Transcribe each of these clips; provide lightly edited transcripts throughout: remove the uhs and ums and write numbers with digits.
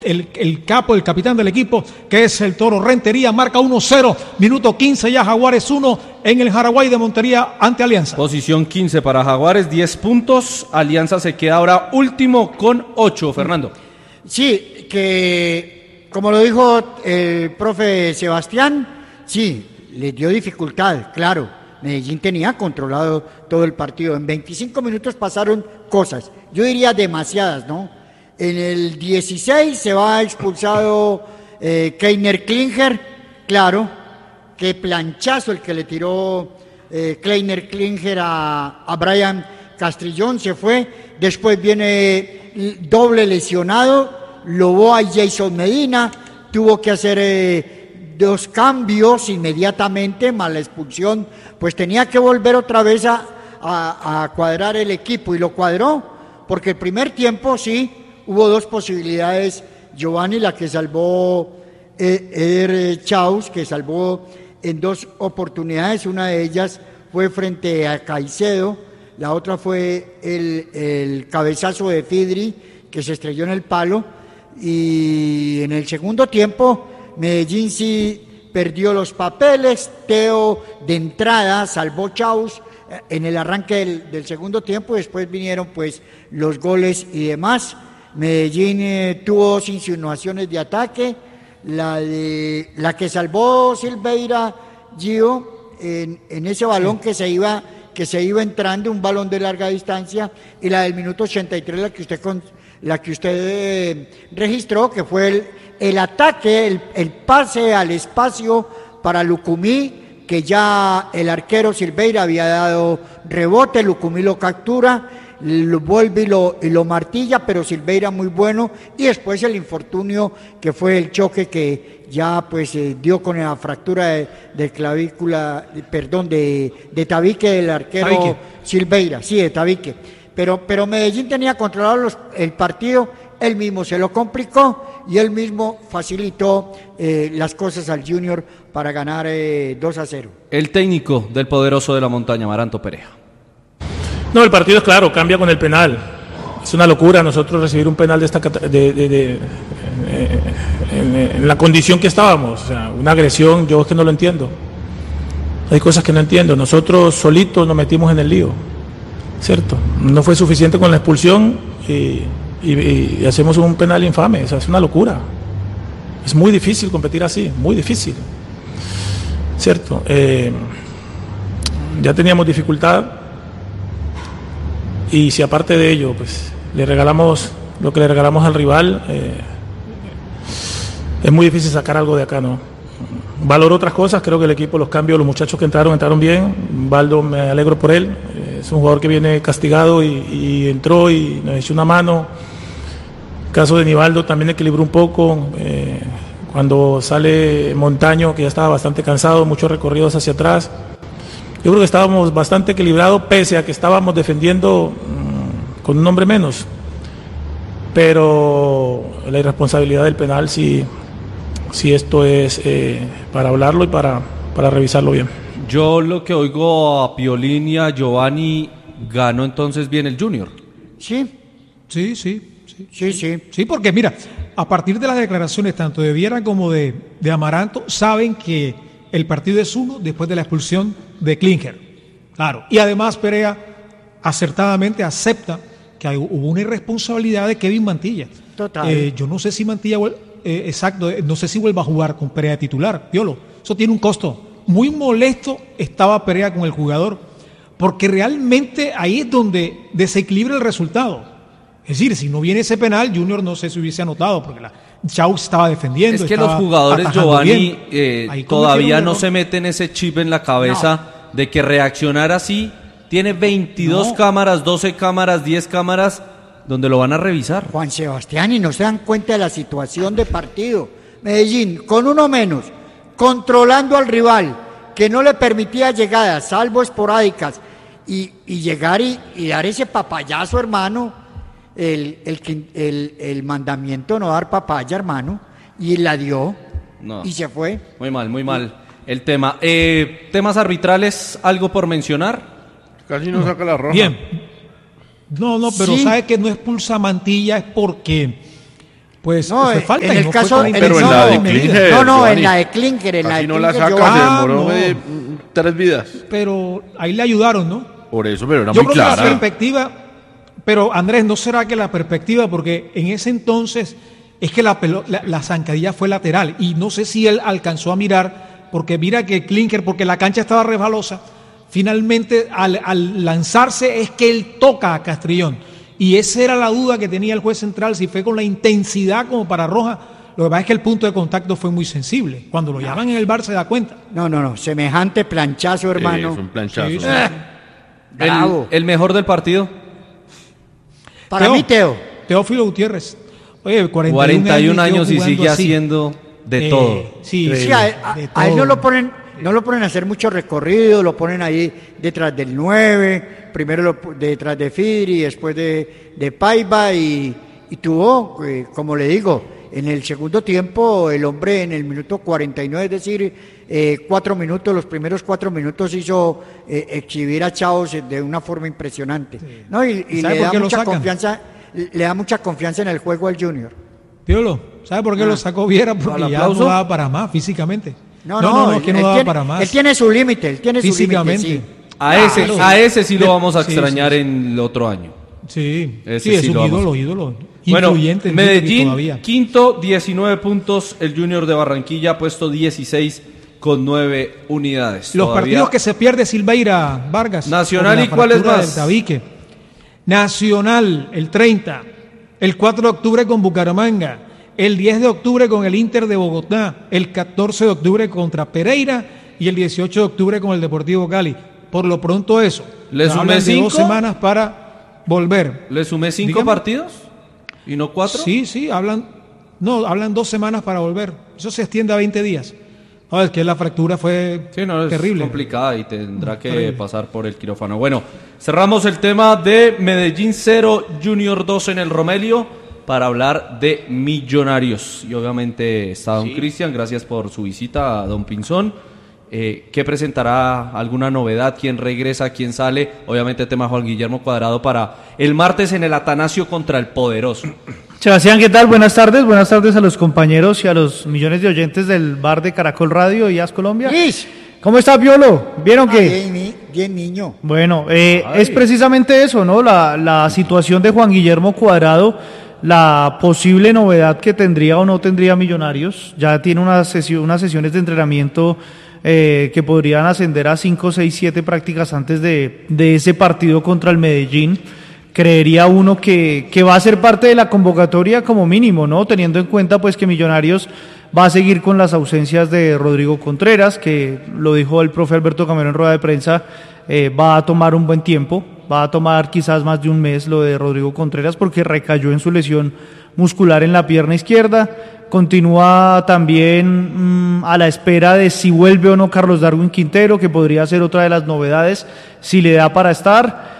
El capo, el capitán del equipo, que es el Toro Rentería, marca 1-0, minuto 15 ya, Jaguares 1 en el Jaraguay de Montería ante Alianza. Posición 15 para Jaguares, 10 puntos, Alianza se queda ahora último con 8, Fernando. Sí, que como lo dijo el profe Sebastián, sí, le dio dificultad, claro, Medellín tenía controlado todo el partido, en 25 minutos pasaron cosas, yo diría demasiadas, ¿no? En el 16 se va expulsado Kleiner Klinger, claro, qué planchazo el que le tiró Kleiner Klinger a Brian Castrillón, se fue, después viene doble lesionado, lobó a Jason Medina, tuvo que hacer 2 cambios inmediatamente, más la expulsión, pues tenía que volver otra vez a cuadrar el equipo, y lo cuadró, porque el primer tiempo sí, hubo 2 posibilidades, Giovanni, la que salvó Eder Chaus, que salvó en 2 oportunidades, una de ellas fue frente a Caicedo, la otra fue el cabezazo de Fidri, que se estrelló en el palo, y en el segundo tiempo Medellín sí perdió los papeles, Teo de entrada salvó Chaus en el arranque del segundo tiempo, y después vinieron pues los goles y demás. Medellín tuvo 2 insinuaciones de ataque, la que salvó Silveira Gio en ese balón que se iba entrando, un balón de larga distancia, y la del minuto 83 la que usted registró, que fue el ataque, el pase al espacio para Lucumí, que ya el arquero Silveira había dado rebote, Lucumí lo captura, lo vuelve y lo martilla, pero Silveira muy bueno, y después el infortunio que fue el choque que ya pues dio con la fractura de clavícula, perdón, de tabique del arquero Tabique. Silveira, sí, de tabique, pero Medellín tenía controlado el partido, él mismo se lo complicó y él mismo facilitó las cosas al Junior para ganar 2-0. El técnico del poderoso de la montaña, Maranto Perea. No, el partido es claro, cambia con el penal. Es una locura nosotros recibir un penal en la condición que estábamos. O sea, una agresión, yo es que no lo entiendo. Hay cosas que no entiendo. Nosotros solitos nos metimos en el lío, ¿cierto? No fue suficiente con la expulsión y hacemos un penal infame. O sea, es una locura. Es muy difícil competir así, muy difícil, ¿cierto? Ya teníamos dificultad. Y si aparte de ello, pues le regalamos lo que le regalamos al rival, es muy difícil sacar algo de acá, ¿no? Valoro otras cosas, creo que el equipo, los cambios, los muchachos que entraron bien. Baldo, me alegro por él, es un jugador que viene castigado y entró y nos echó una mano. El caso de Nivaldo también equilibró un poco, cuando sale Montaño, que ya estaba bastante cansado, muchos recorridos hacia atrás. Yo creo que estábamos bastante equilibrados, pese a que estábamos defendiendo con un hombre menos. Pero la irresponsabilidad del penal, sí esto es para hablarlo y para revisarlo bien. Yo lo que oigo a Piolín y a Giovanni, ganó entonces bien el Junior. Sí, porque mira, a partir de las declaraciones tanto de Viera como de Amaranto, saben que el partido es 1 después de la expulsión de Klinger. Claro. Y además Perea acertadamente acepta que hubo una irresponsabilidad de Kevin Mantilla. Total. Yo no sé si Mantilla, no sé si vuelva a jugar con Perea titular, Piolo. Eso tiene un costo. Muy molesto estaba Perea con el jugador, porque realmente ahí es donde desequilibra el resultado. Es decir, si no viene ese penal, Junior no sé si hubiese anotado, porque Chaus estaba defendiendo. Es que los jugadores, Giovanni, todavía no se se meten ese chip en la cabeza de que reaccionar así, tiene 22 cámaras, 12 cámaras, 10 cámaras, donde lo van a revisar. Juan Sebastián, y no se dan cuenta de la situación de partido. Medellín, con uno menos, controlando al rival, que no le permitía llegadas, salvo esporádicas, y llegar y dar ese papayazo, hermano. El mandamiento no dar papaya, hermano, y la dio y se fue. Muy mal el tema. Temas arbitrales, ¿algo por mencionar? Casi no saca la roja. Bien. No, pero sí. ¿Sabe que no expulsa a Mantilla? Es porque pues No, fue falta. en y el no fue caso, con en Pero el- en la de no, Klinger, no, Giovanni. en la de Klinger, en la Casi de no la Klinger, saca, se Ah, demoró no. 3 vidas. Pero ahí le ayudaron, ¿no? Por eso, pero era Yo muy creo que la clara. perspectiva, pero Andrés, ¿no será que la perspectiva, porque en ese entonces es que la zancadilla fue lateral y no sé si él alcanzó a mirar, porque mira que Klinger, porque la cancha estaba resbalosa, finalmente al lanzarse es que él toca a Castrillón y esa era la duda que tenía el juez central, si fue con la intensidad como para roja. Lo que pasa es que el punto de contacto fue muy sensible. Cuando lo llaman en el bar se da cuenta. No, semejante planchazo, hermano. Es un planchazo. Sí, sí. Bravo. El mejor del partido. Para mí, Teo. Teófilo Gutiérrez. Oye, 41 años y jugando sigue así. haendo de todo. Sí, Sí, sí, a de él no todo. lo ponen a hacer mucho recorrido, lo ponen ahí detrás del 9, primero detrás de Fidri, después de Paiva y tuvo, como le digo, en el segundo tiempo el hombre en el minuto 49, es decir, 4 minutos, los primeros 4 minutos hizo exhibir a Chaos de una forma impresionante. ¿No? Y ¿Sabe le por da qué lo mucha sacan? confianza, le da mucha confianza en el juego al Junior. Piolo, ¿sabe por qué lo sacó Viera? Porque ¿Al ya aplauso? no daba para más físicamente. No, es que no él daba tiene- para más. Él tiene su límite, él tiene su límite. Físicamente. Sí. A ese sí lo vamos a Sí, extrañar sí, sí. en el otro año. Sí, Ese sí, es sí un lo vamos. ídolo. Bueno, Influyente en Medellín, todavía. quinto, 19 puntos. El Junior de Barranquilla, puesto 16 con 9 unidades. Los Todavía- partidos que se pierde Silveira Vargas. Nacional, por la ¿y cuáles fractura más? del tabique. Nacional, el 30. El 4 de octubre con Bucaramanga. El 10 de octubre con el Inter de Bogotá. El 14 de octubre contra Pereira. Y el 18 de octubre con el Deportivo Cali. Por lo pronto eso. ¿Le Ya sumé hablan de 5? 2 semanas para volver. ¿Le sumé 5 Dígame. partidos? ¿Y no 4? Sí, hablan 2 semanas para volver. Eso se extiende a 20 días. No, es que la fractura fue Sí, no, es terrible. complicada y tendrá que Terrible. pasar por el quirófano. Bueno, cerramos el tema de Medellín 0, Junior 2 en el Romelio para hablar de Millonarios. Y obviamente está don Cristian, gracias por su visita a don Pinzón. ¿Qué presentará? ¿Alguna novedad? ¿Quién regresa? ¿Quién sale? Obviamente tema Juan Guillermo Cuadrado para el martes en el Atanasio contra el Poderoso. Sebastián, ¿qué tal? Buenas tardes a los compañeros y a los millones de oyentes del bar de Caracol Radio y As Colombia. Luis. ¿Cómo está, Piolo? ¿Vieron qué? Bien, niño. Bueno, es precisamente eso, ¿no? La situación de Juan Guillermo Cuadrado, la posible novedad que tendría o no tendría Millonarios. Ya tiene unas sesiones de entrenamiento que podrían ascender a 5, 6, 7 prácticas antes de ese partido contra el Medellín. Creería uno que va a ser parte de la convocatoria como mínimo, ¿no? Teniendo en cuenta pues que Millonarios va a seguir con las ausencias de Rodrigo Contreras, que lo dijo el profe Alberto Camero en rueda de prensa, va a tomar un buen tiempo, va a tomar quizás más de un mes lo de Rodrigo Contreras porque recayó en su lesión muscular en la pierna izquierda. Continúa también a la espera de si vuelve o no Carlos Darwin Quintero, que podría ser otra de las novedades, si le da para estar.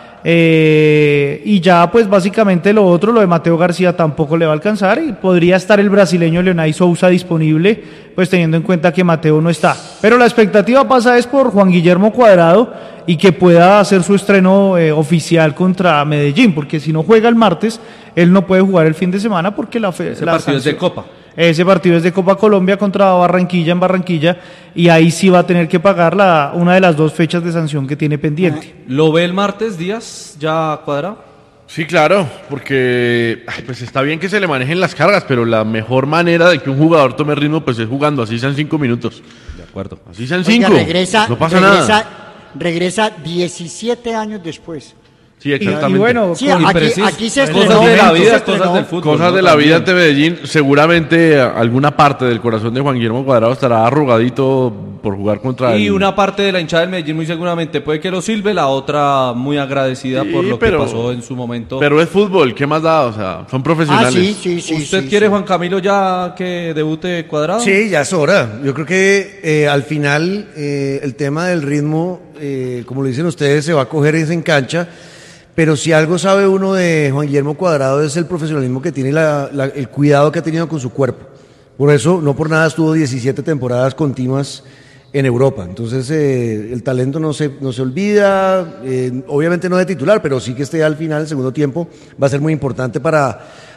Y ya pues básicamente lo de Mateo García tampoco le va a alcanzar y podría estar el brasileño Leonay Sousa disponible, pues teniendo en cuenta que Mateo no está. Pero la expectativa pasa es por Juan Guillermo Cuadrado y que pueda hacer su estreno oficial contra Medellín, porque si no juega el martes, él no puede jugar el fin de semana porque Ese partido es de Copa. Ese partido es de Copa Colombia contra Barranquilla en Barranquilla y ahí sí va a tener que pagar una de las 2 fechas de sanción que tiene pendiente. ¿Lo ve el martes, Díaz, ya Cuadrado? Sí, claro, porque pues está bien que se le manejen las cargas, pero la mejor manera de que un jugador tome ritmo pues es jugando, así sean 5 minutos. De acuerdo. Así sean Oiga, 5. No pasa nada. Regresa 17 años después. Sí, exactamente. Y bueno, Sí, con- aquí se estrenó. Cosas de la aquí se vida, estrenó. cosas del fútbol. Cosas ¿no? de la vida También. de Medellín, seguramente alguna parte del corazón de Juan Guillermo Cuadrado estará arrugadito por jugar contra Y el... una parte de la hinchada del Medellín muy seguramente puede que lo silbe, la otra muy agradecida Sí, por lo pero- que pasó en su momento. Pero es fútbol, ¿qué más da? O sea, son profesionales. Sí. ¿Usted sí, quiere, sí. Juan Camilo, ya que debute Cuadrado? Sí, ya es hora. Yo creo que al final el tema del ritmo, como lo dicen ustedes, se va a coger es en cancha. Pero si algo sabe uno de Juan Guillermo Cuadrado es el profesionalismo que tiene, el cuidado que ha tenido con su cuerpo. Por eso, no por nada estuvo 17 temporadas continuas en Europa. Entonces, el talento no se olvida, obviamente no de titular, pero sí que esté al final, el segundo tiempo, va a ser muy importante para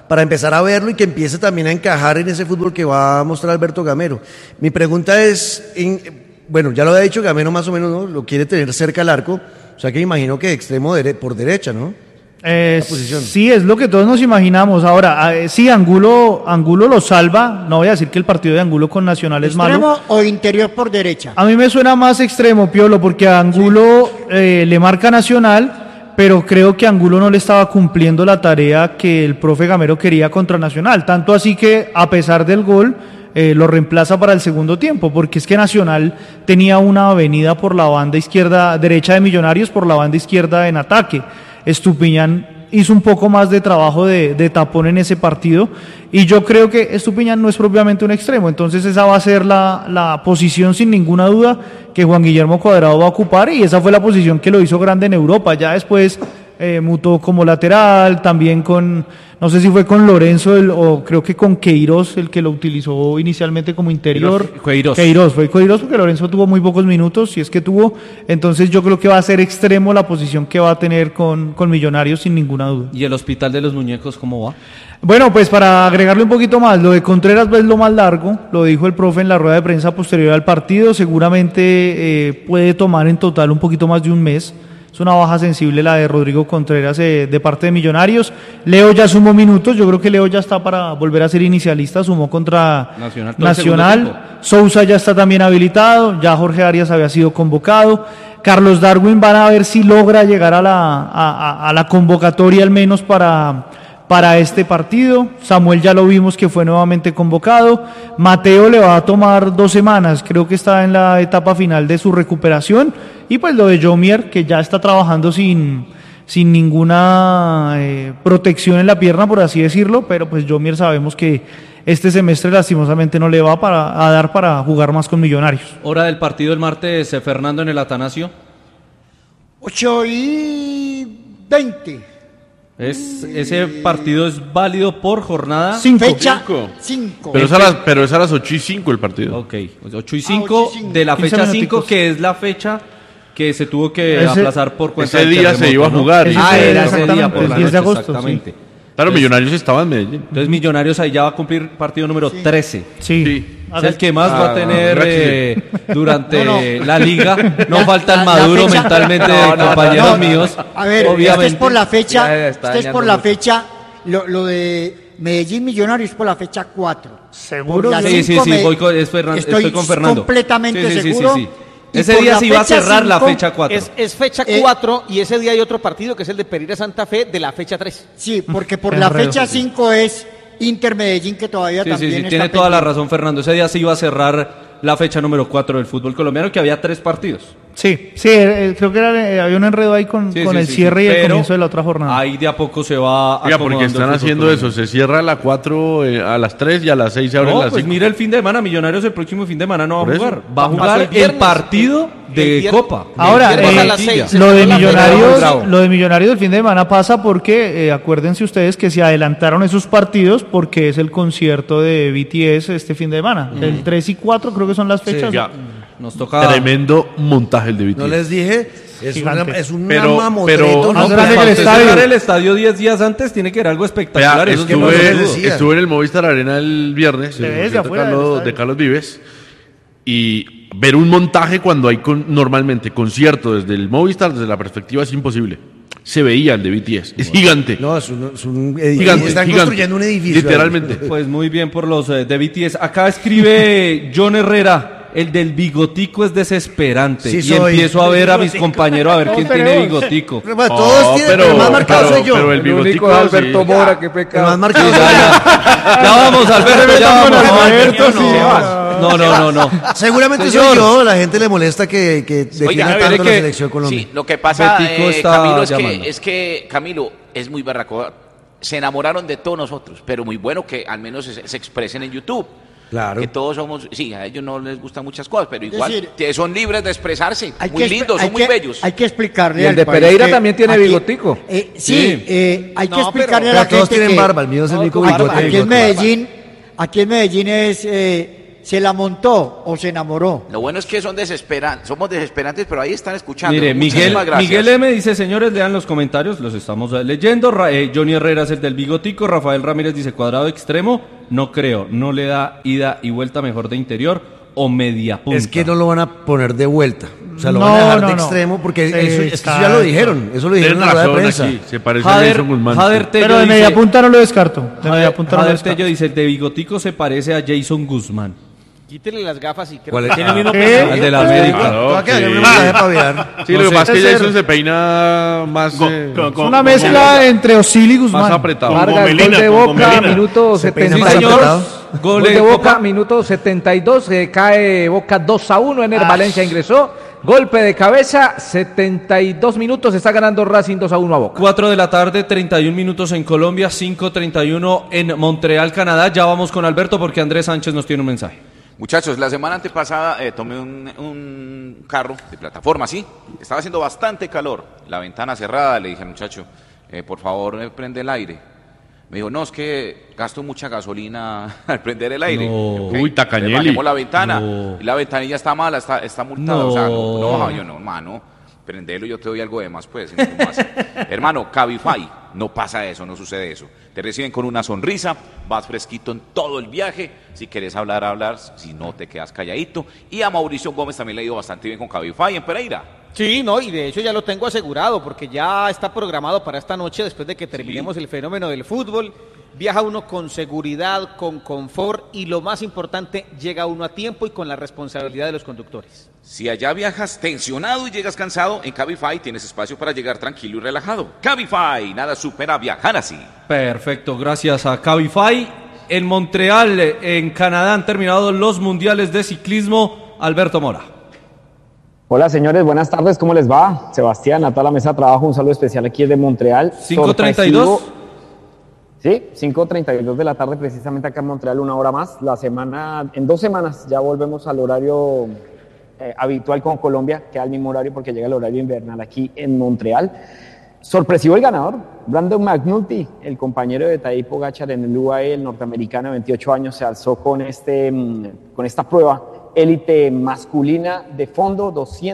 empezar a verlo y que empiece también a encajar en ese fútbol que va a mostrar Alberto Gamero. Mi pregunta es, bueno, ya lo había dicho Gamero más o menos, ¿no? Lo quiere tener cerca al arco, o sea que me imagino que extremo por derecha, ¿no? Sí, es lo que todos nos imaginamos. Ahora, sí, Angulo lo salva. No voy a decir que el partido de Angulo con Nacional es malo. ¿Extremo o interior por derecha? A mí me suena más extremo, Piolo, porque a Angulo le marca Nacional, pero creo que Angulo no le estaba cumpliendo la tarea que el profe Gamero quería contra Nacional. Tanto así que, a pesar del gol, lo reemplaza para el segundo tiempo, porque es que Nacional tenía una avenida por la banda izquierda, derecha de Millonarios, por la banda izquierda en ataque. Estupiñán hizo un poco más de trabajo de tapón en ese partido y yo creo que Estupiñán no es propiamente un extremo, entonces esa va a ser la posición sin ninguna duda que Juan Guillermo Cuadrado va a ocupar y esa fue la posición que lo hizo grande en Europa. Ya después mutó como lateral, también con, no sé si fue con Lorenzo o creo que con Queiroz, el que lo utilizó inicialmente como interior. Queiroz porque Lorenzo tuvo muy pocos minutos, si es que tuvo, entonces yo creo que va a ser extremo la posición que va a tener con Millonarios sin ninguna duda. ¿Y el Hospital de los Muñecos cómo va? Bueno, pues para agregarle un poquito más, lo de Contreras es lo más largo, lo dijo el profe en la rueda de prensa posterior al partido, seguramente puede tomar en total un poquito más de un mes. Es una baja sensible la de Rodrigo Contreras de parte de Millonarios. Leo ya sumó minutos, yo creo que Leo ya está para volver a ser inicialista, sumó contra Nacional. Sousa ya está también habilitado, ya Jorge Arias había sido convocado. Carlos Darwin van a ver si logra llegar a la convocatoria al menos para este partido. Samuel ya lo vimos que fue nuevamente convocado. Mateo le va a tomar 2 semanas, creo que está en la etapa final de su recuperación. Y pues lo de Jomier, que ya está trabajando sin ninguna protección en la pierna, por así decirlo, pero pues Jomier sabemos que este semestre lastimosamente no le va a dar para jugar más con Millonarios. Hora del partido el martes, Fernando, en el Atanasio. 8:20. Ese partido es válido por jornada. Fecha 5. Pero es a las 8:05 el partido. Ok, 8:05 de la fecha 5, que es la fecha que se tuvo que aplazar por cuenta ese día se iba a jugar. Era ese día por la 10 de noche, agosto, exactamente. Sí. Claro, Millonarios estaba en Medellín. Entonces Millonarios ahí ya va a cumplir partido número 13. Sí. Es el que más va a tener durante la liga. No falta el maduro fecha, mentalmente de compañeros míos. A ver, obviamente. esto es por la fecha, lo de Medellín Millonarios es por la fecha 4. ¿Seguro? Sí, voy con, estoy con Fernando. Completamente seguro. Sí. Ese día se iba a cerrar la fecha 4. Es fecha 4 y ese día hay otro partido que es el de Pereira Santa Fe de la fecha 3. Sí, porque por la fecha 5 es Inter Medellín, que todavía también está tiene toda la razón, Fernando. Ese día se iba a cerrar la fecha número 4 del fútbol colombiano, que había 3 partidos. Sí, creo que había un enredo ahí con el cierre y el comienzo de la otra jornada. Ahí de a poco se va acomodando. Porque están haciendo eso, se cierra a las 4, a las 3 y a las 6 se abre las 5. Pues mira el fin de semana, Millonarios el próximo fin de semana no va a jugar. Va a jugar el partido de Copa. Ahora, lo de Millonarios el fin de semana pasa porque, acuérdense ustedes que se adelantaron esos partidos porque es el concierto de BTS este fin de semana. El 3 y 4 creo que son las fechas. Sí, ya. Nos toca tremendo montaje el de BTS. No les dije, es una pero no, para usted cerrar el estadio 10 días antes tiene que ser algo espectacular. Estuve en el Movistar Arena el viernes, de Carlos Vives, y ver un montaje cuando hay normalmente concierto desde el Movistar, desde la perspectiva es imposible. Se veía el de BTS, es gigante. No, es un edificio. Gigante, Están construyendo un edificio. Literalmente. Pues muy bien por los de BTS. Acá escribe John Herrera. El del bigotico es desesperante. Sí, y empiezo a ver a mis compañeros a ver quién tiene bigotico. Todos tienen, pero el más marcado soy yo. Pero el bigotico de Alberto Mora, qué pecado. El más marcado soy yo. Ya vamos, Alberto, ya vamos. No. Seguramente soy yo. La gente le molesta que defienda tanto la selección Colombia. Sí, lo que pasa, Camilo, es que Camilo es muy berraco. Se enamoraron de todos nosotros, pero muy bueno que al menos se expresen en YouTube. Claro. Que todos somos, a ellos no les gustan muchas cosas, pero igual son libres de expresarse. Muy lindos, son muy bellos. Hay que explicarle y el de Pereira también tiene bigotico. Hay que explicarle a la gente todos tienen barba, el mío es el único bigote. Aquí en Medellín es ¿Se la montó o se enamoró? Lo bueno es que somos desesperantes, pero ahí están escuchando. Mire, Miguel M. dice, señores, lean los comentarios, los estamos leyendo. Johnny Herrera es el del bigotico. Rafael Ramírez dice, cuadrado extremo, no creo, no le da ida y vuelta, mejor de interior o media punta. Es que no lo van a poner de vuelta. O sea, lo van a dejar de extremo porque eso ya lo dijeron. Eso lo dijeron en la rueda de prensa. Aquí, se parece a Jason Guzmán. Pero de media punta no lo descarto. Jader Tello dice, el de bigotico se parece a Jason Guzmán. Quítele las gafas y creo que tiene el mismo peso. Al de la América. Sí, lo que pasa es que Jason se peina más... Es una mezcla entre Osil y Guzmán. Más apretado. Vargas, gol de Boca, minuto 72. Gol de Boca, minuto 72. Cae Boca 2-1. Ener Valencia ingresó. Golpe de cabeza, 72 minutos. Está ganando Racing 2-1 a Boca. 4 de la tarde, 31 minutos en Colombia, 5:31 en Montreal, Canadá. Ya vamos con Alberto porque Andrés Sánchez nos tiene un mensaje. Muchachos, la semana antepasada tomé un carro de plataforma, ¿sí? Estaba haciendo bastante calor, la ventana cerrada, le dije al muchacho, por favor, prende el aire. Me dijo, no, es que gasto mucha gasolina al prender el aire. No. Okay. Uy, tacañeli. Bajemos la ventana, No. y la ventanilla está mala, está multada, No. o sea, no, yo no, hermano, prendelo, yo te doy algo de más, pues. Hermano, Cabify, no pasa eso, no sucede eso. Te reciben con una sonrisa, vas fresquito en todo el viaje. Si quieres hablar, si no te quedas calladito. Y a Mauricio Gómez también le ha ido bastante bien con Cabify en Pereira. Sí, no, y de hecho ya lo tengo asegurado porque ya está programado para esta noche después de que terminemos el fenómeno del fútbol. Viaja uno con seguridad, con confort y lo más importante, llega uno a tiempo y con la responsabilidad de los conductores. Si allá viajas tensionado y llegas cansado, en Cabify tienes espacio para llegar tranquilo y relajado. Cabify, nada supera viajar así. Perfecto, gracias a Cabify. En Montreal, en Canadá, han terminado los mundiales de ciclismo. Alberto Mora. Hola señores, buenas tardes, ¿cómo les va? Sebastián, a toda la mesa de trabajo, un saludo especial aquí desde Montreal. 5:32. Sí, 5:32 de la tarde, precisamente acá en Montreal, una hora más. En 2 semanas ya volvemos al horario habitual con Colombia, que es al mismo horario porque llega el horario invernal aquí en Montreal. Sorpresivo el ganador, Brandon McNulty, el compañero de Tadej Pogačar en el UAE, el norteamericano de 28 años, se alzó con esta prueba élite masculina de fondo,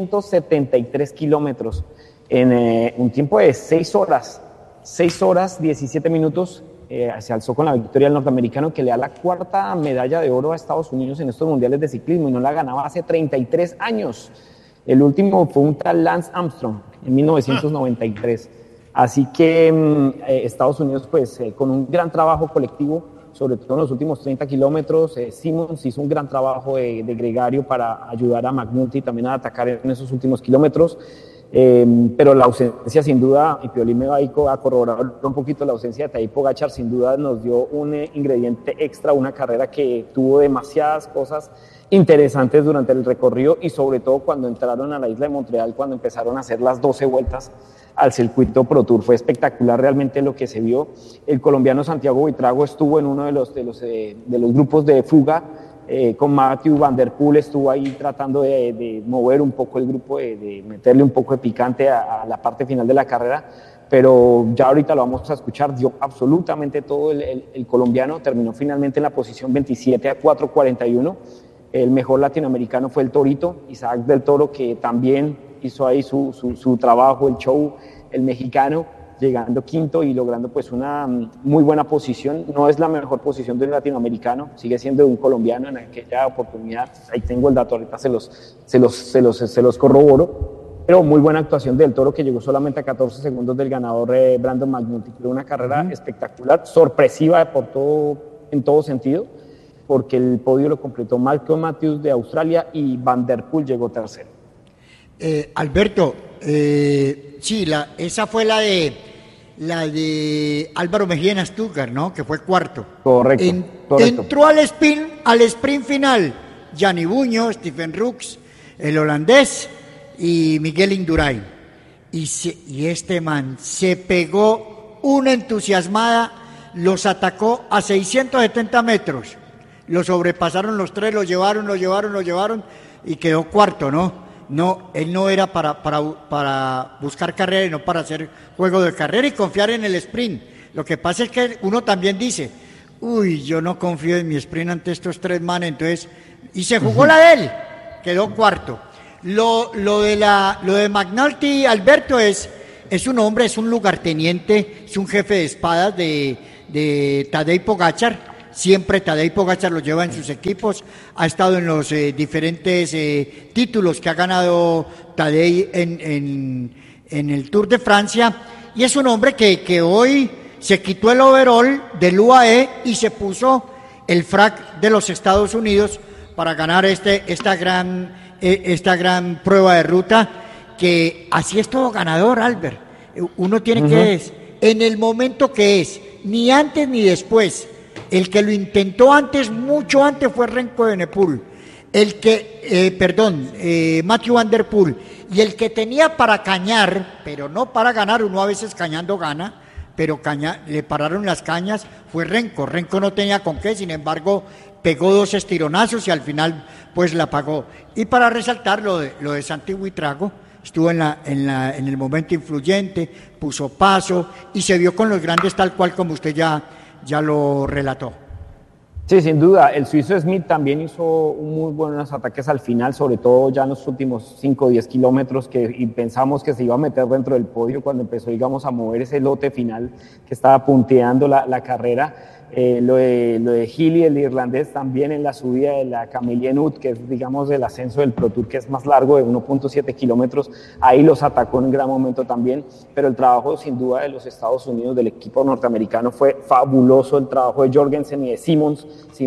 273 kilómetros, en un tiempo de 6 horas, 17 minutos, se alzó con la victoria del norteamericano que le da la 4ª medalla de oro a Estados Unidos en estos mundiales de ciclismo y no la ganaba hace 33 años. El último fue un tal Lance Armstrong en 1993. Así que Estados Unidos, pues, con un gran trabajo colectivo, sobre todo en los últimos 30 kilómetros, Simmons hizo un gran trabajo de gregario para ayudar a McNulty también a atacar en esos últimos kilómetros. Pero la ausencia sin duda, y Piolín me va a corroborar un poquito, la ausencia de Tadej Pogačar sin duda nos dio un ingrediente extra, una carrera que tuvo demasiadas cosas interesantes durante el recorrido y sobre todo cuando entraron a la isla de Montreal, cuando empezaron a hacer las 12 vueltas al circuito Pro Tour. Fue espectacular realmente lo que se vio. El colombiano Santiago Buitrago estuvo en uno de los grupos de fuga, con Matthew Van Der Poel estuvo ahí tratando de mover un poco el grupo, de meterle un poco de picante a la parte final de la carrera, pero ya ahorita lo vamos a escuchar, dio absolutamente todo el colombiano, terminó finalmente en la posición 27 a 4:41, el mejor latinoamericano fue el Torito, Isaac del Toro, que también hizo ahí su trabajo, el show, el mexicano, llegando quinto y logrando pues una muy buena posición. No es la mejor posición de un latinoamericano, sigue siendo de un colombiano en aquella oportunidad. Ahí tengo el dato, ahorita se los corroboro. Pero muy buena actuación del Toro, que llegó solamente a 14 segundos del ganador Brandon McNulty. Fue una carrera espectacular, sorpresiva en todo sentido, porque el podio lo completó Malcolm Matthews de Australia y Van Der Poel llegó tercero. Alberto, sí, esa fue la de Álvaro Mejía en Stuttgart, ¿no? Que fue cuarto. Correcto. Entró al sprint final Gianni Buño, Stephen Rooks, el holandés y Miguel Indurain. Y este man se pegó una entusiasmada, los atacó a 670 metros. Lo sobrepasaron los tres, lo llevaron y quedó cuarto, ¿no? No, él no era para buscar carrera y no para hacer juego de carrera y confiar en el sprint. Lo que pasa es que uno también dice, Uy, yo no confío en mi sprint ante estos 3 manes, entonces... Y se jugó la de él, quedó cuarto. Lo de McNulty, Alberto, es un hombre, es un lugarteniente, es un jefe de espadas de Tadej Pogačar. Siempre Tadej Pogačar lo lleva en sus equipos, ha estado en los diferentes títulos que ha ganado Tadej en el Tour de Francia, y es un hombre que hoy se quitó el overall del UAE y se puso el frac de los Estados Unidos para ganar esta gran prueba de ruta, que así es todo ganador, Albert. Uno tiene que es, en el momento que es, ni antes ni después. El que lo intentó antes, mucho antes, fue Remco Evenepoel. Mathieu van der Poel. Y el que tenía para cañar, pero no para ganar, uno a veces cañando gana, pero le pararon las cañas, fue Remco. Remco no tenía con qué, sin embargo, pegó 2 estironazos y al final, pues la pagó. Y para resaltar lo de Santi Buitrago, estuvo en el momento influyente, puso paso y se vio con los grandes tal cual como usted ya lo relató. Sí, sin duda. El suizo Smith también hizo muy buenos ataques al final, sobre todo ya en los últimos 5 o 10 kilómetros, y pensamos que se iba a meter dentro del podio cuando empezó, digamos, a mover ese lote final que estaba punteando la carrera. Lo de Healy, el irlandés, también en la subida de la Camillien Ut, que es, digamos, el ascenso del Pro Tour, que es más largo, de 1.7 kilómetros, ahí los atacó en un gran momento también, pero el trabajo sin duda de los Estados Unidos, del equipo norteamericano, fue fabuloso. El trabajo de Jorgensen y de Simmons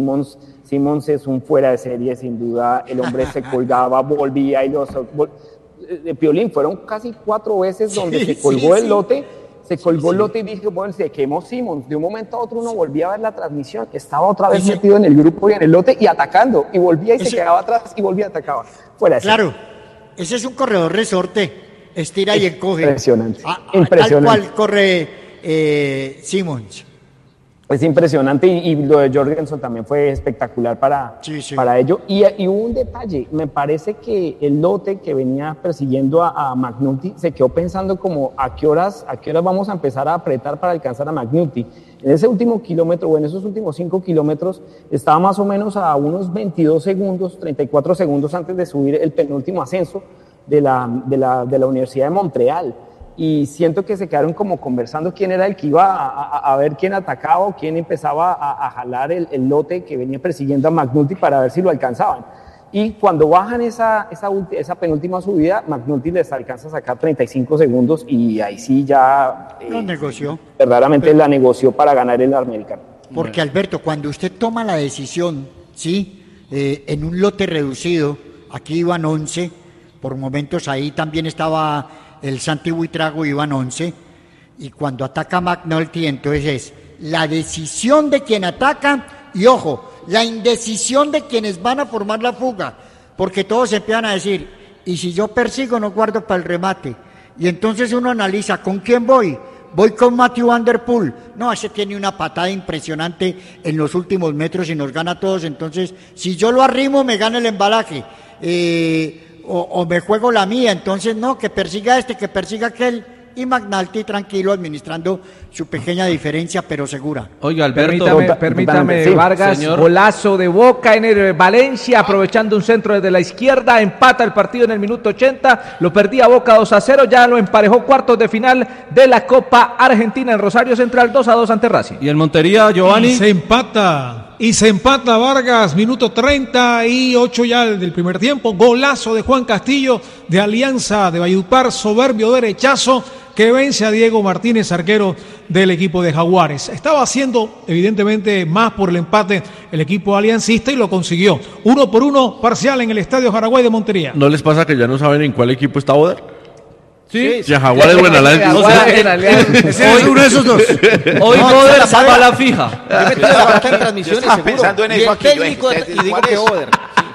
es un fuera de serie, sin duda. El hombre se colgaba, volvía, y de Piolín fueron casi 4 veces donde se colgó el lote. Se colgó el lote y dije, bueno, se quemó Simmons. De un momento a otro uno volvía a ver la transmisión, estaba otra vez metido en el grupo y en el lote y atacando, y volvía y se quedaba atrás y volvía a atacar. Fuera de claro, ese es un corredor resorte, estira y encoge. Impresionante. Tal cual corre Simmons. Es impresionante, y lo de Jorgensen también fue espectacular para ello. Y hubo un detalle, me parece que el lote que venía persiguiendo a McNulty se quedó pensando como a qué horas vamos a empezar a apretar para alcanzar a McNulty. En ese último kilómetro, o en esos últimos 5 kilómetros, estaba más o menos a unos 22 segundos, 34 segundos antes de subir el penúltimo ascenso de la Universidad de Montreal. Y siento que se quedaron como conversando quién era el que iba a ver quién atacaba o quién empezaba a jalar el lote que venía persiguiendo a McNulty para ver si lo alcanzaban. Y cuando bajan esa penúltima subida, McNulty les alcanza a sacar 35 segundos y ahí sí ya... Lo negoció. Verdaderamente la negoció para ganar el americano. Porque, Alberto, cuando usted toma la decisión, ¿sí? En un lote reducido, aquí iban 11, por momentos ahí también estaba... el Santi Buitrago, iban 11, y cuando ataca McNulty, entonces es la decisión de quien ataca y, ojo, la indecisión de quienes van a formar la fuga, porque todos empiezan a decir, y si yo persigo no guardo para el remate, y entonces uno analiza, ¿con quién voy? Voy con Mathieu van der Poel. No, ese tiene una patada impresionante en los últimos metros y nos gana a todos, entonces si yo lo arrimo me gana el embalaje, o me juego la mía, entonces no, que persiga que persiga aquel, y McNulty tranquilo administrando su pequeña diferencia, pero segura. Oiga, Alberto, permítame, Vargas, señor. Golazo de Boca en el Valencia, aprovechando un centro desde la izquierda, empata el partido en el minuto 80, lo perdía Boca 2-0, ya lo emparejó cuartos de final de la Copa Argentina en Rosario Central, 2-2 ante Racing. Y en Montería, Giovanni. Y se empata Vargas, minuto 38 ya del primer tiempo, golazo de Juan Castillo de Alianza de Valledupar, soberbio derechazo que vence a Diego Martínez, arquero del equipo de Jaguares. Estaba haciendo evidentemente más por el empate el equipo aliancista y lo consiguió. 1-1 parcial en el Estadio Jaraguay de Montería. ¿No les pasa que ya no saben en cuál equipo está Boder? Sí, ya Jaguares buena ese es uno de esos dos. Hoy Boder va a la fija. Yo metí la vaca en transmisiones, estaba pensando en eso aquí. Y digo que Boder.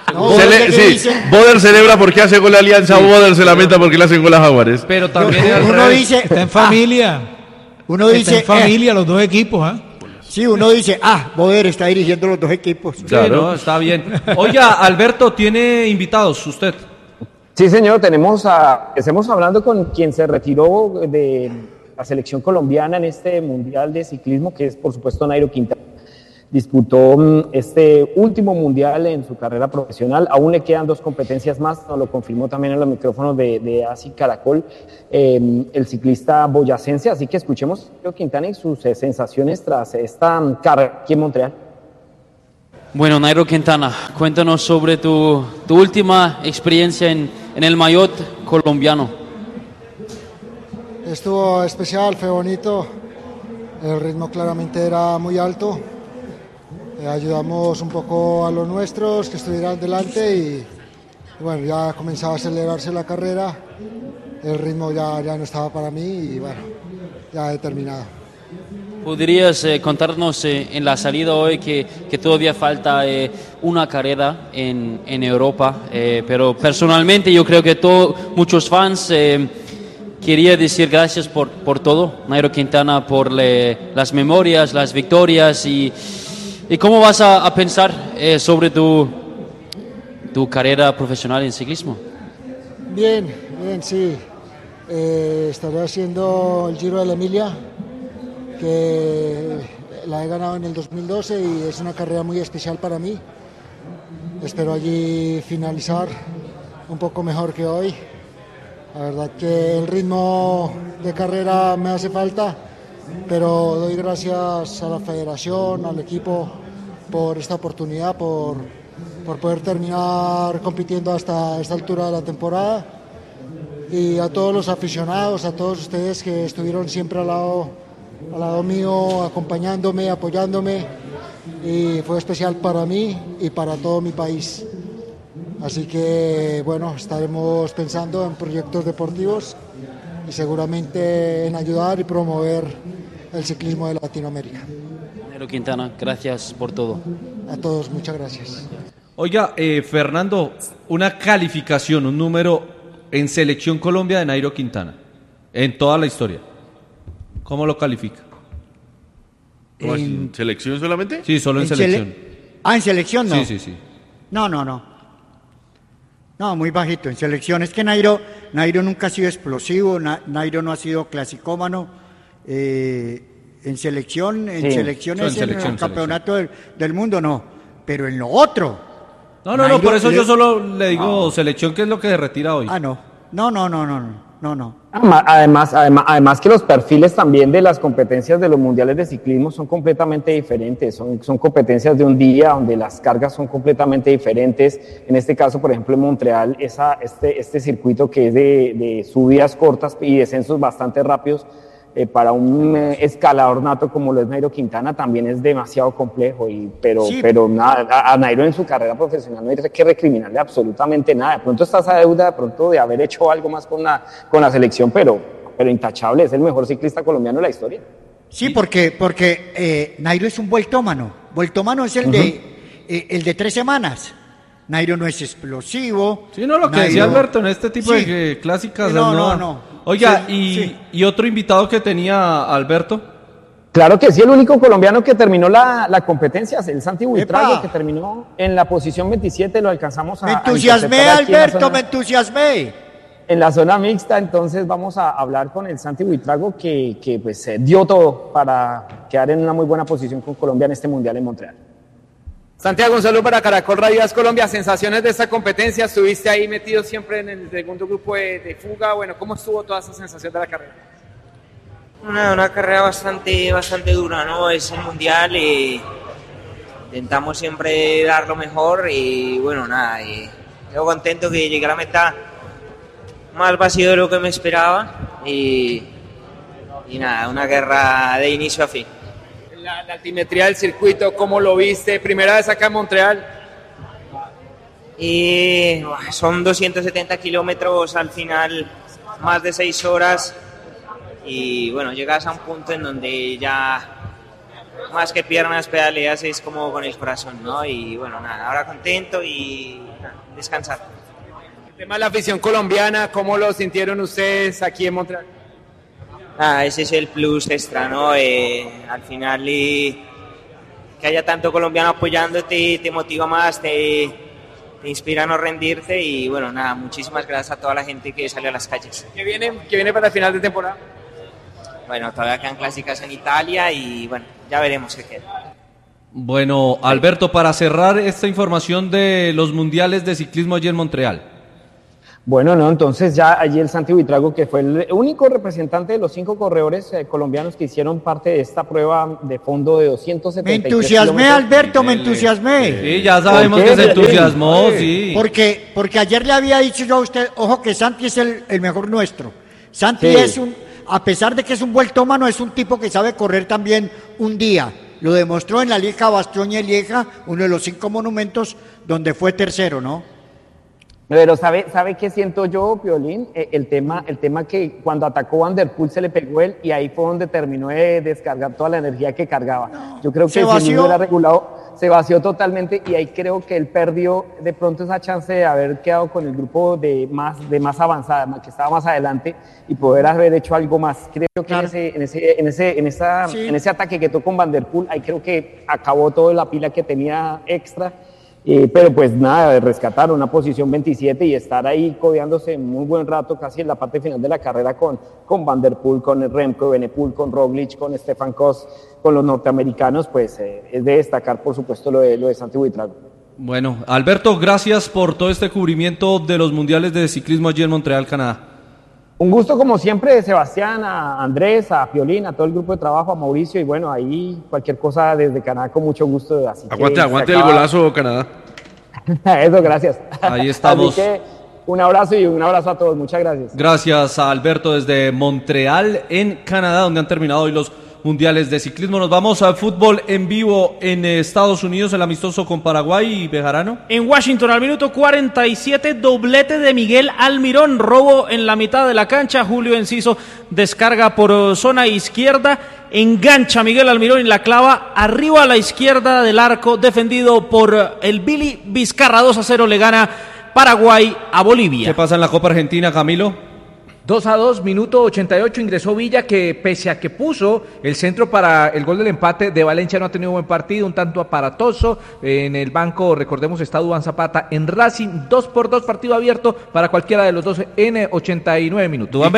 Boder celebra porque hace gol la Alianza, Boder se lamenta porque le hacen gol a Jaguares. Pero también uno dice, está en familia. Uno dice, está en familia los dos equipos, ¿ah? Sí, uno dice, Boder está dirigiendo los dos equipos. Claro, sí, no, está bien. Oiga, Alberto, ¿tiene invitados usted? Sí, señor, estamos hablando con quien se retiró de la selección colombiana en este Mundial de Ciclismo, que es, por supuesto, Nairo Quintana. disputó este último mundial en su carrera profesional. Aún le quedan 2 competencias más, nos lo confirmó también en los micrófonos de ASI Caracol el ciclista boyacense. Así que escuchemos a Quintana y sus sensaciones tras esta carrera aquí en Montreal. Bueno, Nairo Quintana, cuéntanos sobre tu última experiencia en el maillot colombiano. Estuvo especial, fue bonito, el ritmo claramente era muy alto, ayudamos un poco a los nuestros que estuvieran delante y bueno, ya comenzaba a acelerarse la carrera, el ritmo ya no estaba para mí y bueno, ya he terminado. ¿Podrías contarnos en la salida hoy que todavía falta una carrera en Europa? Pero personalmente yo creo que muchos fans quería decir gracias por todo, Nairo Quintana, por las memorias, las victorias y cómo vas a pensar sobre tu carrera profesional en ciclismo. Bien, sí. Estaré haciendo el Giro de la Emilia, que la he ganado en el 2012 y es una carrera muy especial para mí. Espero allí finalizar un poco mejor que hoy. La verdad que el ritmo de carrera me hace falta, pero doy gracias a la federación, al equipo por esta oportunidad, por poder terminar compitiendo hasta esta altura de la temporada, y a todos los aficionados, a todos ustedes que estuvieron siempre al lado mío, acompañándome, apoyándome, y fue especial para mí y para todo mi país. Así que bueno, estaremos pensando en proyectos deportivos y seguramente en ayudar y promover el ciclismo de Latinoamérica. Nairo Quintana, gracias por todo. A todos, muchas gracias. Oiga, Fernando, una calificación, un número en Selección Colombia de Nairo Quintana, en toda la historia. ¿Cómo lo califica? ¿En selección solamente? Sí, solo en selección. ¿En selección no? Sí. No, muy bajito. En selección es que Nairo nunca ha sido explosivo, Nairo no ha sido clasicómano. En selección es en el campeonato del mundo, no. Pero en lo otro. No, por eso yo solo le digo selección, que es lo que se retira hoy. No. Además que los perfiles también de las competencias de los mundiales de ciclismo son completamente diferentes, son competencias de un día donde las cargas son completamente diferentes. En este caso, por ejemplo, en Montreal, este circuito que es de subidas cortas y descensos bastante rápidos, para un escalador nato como lo es Nairo Quintana también es demasiado complejo, pero nada, a Nairo en su carrera profesional no hay que recriminarle absolutamente nada. De pronto está esa deuda de pronto de haber hecho algo más con la selección, pero intachable, es el mejor ciclista colombiano de la historia. Sí, porque Nairo es un vueltómano. Vueltómano es el de 3 semanas. Nairo no es explosivo. Sí, no, lo que decía Alberto en este tipo de clásicas. No. Oiga, ¿y otro invitado que tenía Alberto? Claro que sí, el único colombiano que terminó la competencia es el Santi Buitrago, que terminó en la posición 27, lo alcanzamos Me entusiasmé, Alberto, me entusiasmé. En la zona mixta, entonces vamos a hablar con el Santi Buitrago que pues dio todo para quedar en una muy buena posición con Colombia en este Mundial en Montreal. Santiago, un saludo para Caracol Radio Colombia. Sensaciones de esta competencia, estuviste ahí metido siempre en el segundo grupo de fuga. Bueno, ¿cómo estuvo toda esa sensación de la carrera? Una carrera bastante dura, ¿no? Es el mundial y intentamos siempre dar lo mejor y bueno, nada, yo contento que llegué a la meta más vacío de lo que me esperaba y nada, una guerra de inicio a fin. La altimetría del circuito, ¿cómo lo viste? Primera vez acá en Montreal. Y son 270 kilómetros al final, más de 6 horas. Y bueno, llegas a un punto en donde ya más que piernas pedaleas es como con el corazón, ¿no? Y bueno, nada, ahora contento y descansar. El tema de la afición colombiana, ¿cómo lo sintieron ustedes aquí en Montreal? Ese es el plus extra, ¿no? Al final que haya tanto colombiano apoyándote te motiva más, te inspira a no rendirte y bueno, nada, muchísimas gracias a toda la gente que salió a las calles. ¿Qué viene para el final de temporada? Bueno, todavía quedan clásicas en Italia y bueno, ya veremos qué queda. Bueno, Alberto, para cerrar esta información de los mundiales de ciclismo allí en Montreal. Bueno, no, entonces ya allí el Santi Buitrago, que fue el único representante de los 5 corredores colombianos que hicieron parte de esta prueba de fondo de 273 Me entusiasmé, Alberto, me entusiasmé. Sí, ya sabemos que se entusiasmó, sí. Porque ayer le había dicho yo a usted, ojo que Santi es el mejor nuestro. Santi es a pesar de que es un vueltómano, es un tipo que sabe correr también un día. Lo demostró en la Lieja Bastogne-Lieja, uno de los 5 monumentos donde fue tercero, ¿no? Pero ¿sabe qué siento yo, Piolín? El tema que cuando atacó Van der Poel se le pegó él y ahí fue donde terminó de descargar toda la energía que cargaba. Yo creo que si no hubiera regulado, se vació totalmente y ahí creo que él perdió de pronto esa chance de haber quedado con el grupo de más avanzada, que estaba más adelante y poder haber hecho algo más. Creo que en ese ataque que tocó con Van der Poel, ahí creo que acabó toda la pila que tenía extra. Pero pues nada, de rescatar una posición 27 y estar ahí codeándose muy buen rato, casi en la parte final de la carrera con Van der Poel, con el Remco Evenepoel, con Roglic, con Stefan Kuss, con los norteamericanos, pues es de destacar por supuesto lo de Santi Buitrago. Bueno, Alberto, gracias por todo este cubrimiento de los mundiales de ciclismo allí en Montreal, Canadá. Un gusto como siempre, Sebastián, a Andrés, a Piolín, a todo el grupo de trabajo, a Mauricio, y bueno, ahí cualquier cosa desde Canadá con mucho gusto. Así aguante el golazo, Canadá. Eso, gracias. Ahí estamos. Así que un abrazo y un abrazo a todos, muchas gracias. Gracias a Alberto desde Montreal, en Canadá, donde han terminado hoy los mundiales de ciclismo. Nos vamos al fútbol en vivo en Estados Unidos, el amistoso con Paraguay y Bejarano. En Washington, al minuto 47, doblete de Miguel Almirón, robo en la mitad de la cancha. Julio Enciso descarga por zona izquierda, engancha Miguel Almirón y la clava arriba a la izquierda del arco, defendido por el Billy Vizcarra. 2-0 le gana Paraguay a Bolivia. ¿Qué pasa en la Copa Argentina, Camilo? 2-2, minuto 88, ingresó Villa, que pese a que puso el centro para el gol del empate de Valencia, no ha tenido buen partido, un tanto aparatoso. En el banco, recordemos, está Duván Zapata en Racing, 2-2, partido abierto para cualquiera de los dos en 89 minutos. Duván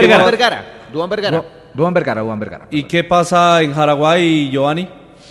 Vergara. ¿Y qué pasa en Jaraguay, Giovanni?